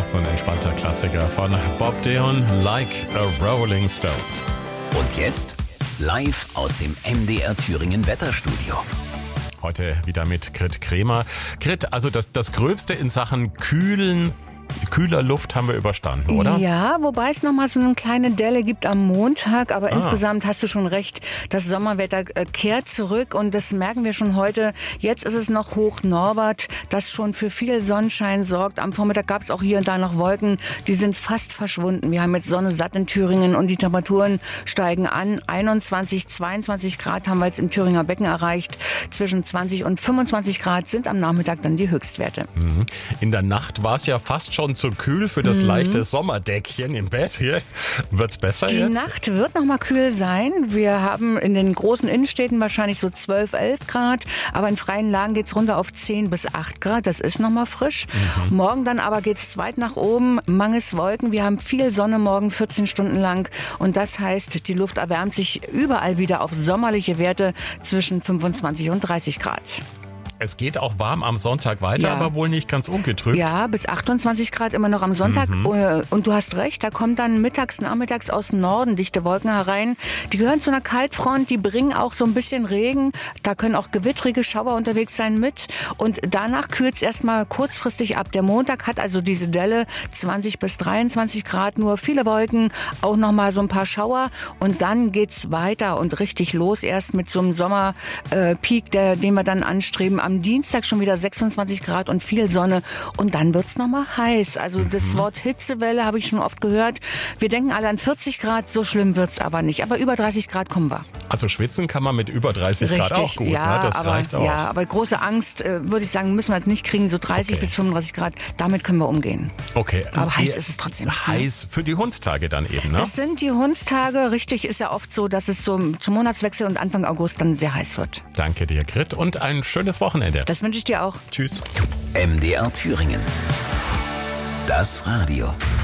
so ein entspannter Klassiker von Bob Dylan, Like a Rolling Stone. Und jetzt live aus dem MDR Thüringen Wetterstudio. Heute wieder mit Grit Kremer. Grit, also das Gröbste in Sachen kühler Luft haben wir überstanden, oder? Ja, wobei es nochmal so eine kleine Delle gibt am Montag. Aber insgesamt hast du schon recht, das Sommerwetter kehrt zurück und das merken wir schon heute. Jetzt ist es noch hoch Norbert, das schon für viel Sonnenschein sorgt. Am Vormittag gab es auch hier und da noch Wolken, die sind fast verschwunden. Wir haben jetzt Sonne satt in Thüringen und die Temperaturen steigen an. 21, 22 Grad haben wir jetzt im Thüringer Becken erreicht. Zwischen 20 und 25 Grad sind am Nachmittag dann die Höchstwerte. In der Nacht war es ja fast schon zu kühl für das leichte Sommerdeckchen im Bett. Hier wird's besser jetzt? Die Nacht wird noch mal kühl sein. Wir haben in den großen Innenstädten wahrscheinlich so 12, 11 Grad. Aber in freien Lagen geht's runter auf 10 bis 8 Grad. Das ist noch mal frisch. Morgen dann aber geht's weit nach oben. Mangels Wolken. Wir haben viel Sonne morgen 14 Stunden lang. Und das heißt, die Luft erwärmt sich überall wieder auf sommerliche Werte zwischen 25 und 30 Grad. Es geht auch warm am Sonntag weiter, aber wohl nicht ganz ungetrübt. Ja, bis 28 Grad immer noch am Sonntag. Und du hast recht, da kommen dann mittags, nachmittags aus dem Norden dichte Wolken herein. Die gehören zu einer Kaltfront, die bringen auch so ein bisschen Regen. Da können auch gewittrige Schauer unterwegs sein mit. Und danach kühlt es erstmal kurzfristig ab. Der Montag hat also diese Delle 20 bis 23 Grad, nur viele Wolken, auch nochmal so ein paar Schauer. Und dann geht's weiter und richtig los erst mit so einem Sommerpeak, den wir dann anstreben. Am Dienstag schon wieder 26 Grad und viel Sonne und dann wird's nochmal heiß. Also das Wort Hitzewelle habe ich schon oft gehört. Wir denken alle an 40 Grad, so schlimm wird's aber nicht. Aber über 30 Grad kommen wir. Also schwitzen kann man mit über 30 Grad auch gut, ja, ne? Das reicht auch. Ja, aber große Angst, würde ich sagen, müssen wir jetzt nicht kriegen. So 30 bis 35 Grad, damit können wir umgehen. Okay. Aber heiß ist es trotzdem. Heiß für die Hundstage dann eben, ne? Das sind die Hundstage. Richtig, ist ja oft so, dass es zum Monatswechsel und Anfang August dann sehr heiß wird. Danke dir, Grit, und ein schönes Wochenende. Das wünsche ich dir auch. Tschüss. MDR Thüringen. Das Radio.